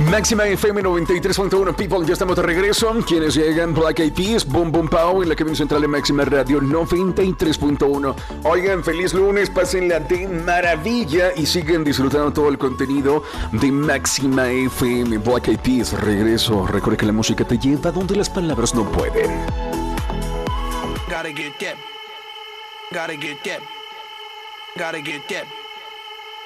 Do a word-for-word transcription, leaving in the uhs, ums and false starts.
Máxima F M noventa y tres punto uno, people, ya estamos de regreso. Quienes llegan, Black Eyed Peas, Boom Boom Pow, en la cabina central de Máxima Radio noventa y tres punto uno. Oigan, feliz lunes, pásenla de maravilla y siguen disfrutando todo el contenido de Máxima F M. Black Eyed Peas, regreso. Recuerda que la música te lleva donde las palabras no pueden. Gotta get that. Gotta get that. Gotta get that.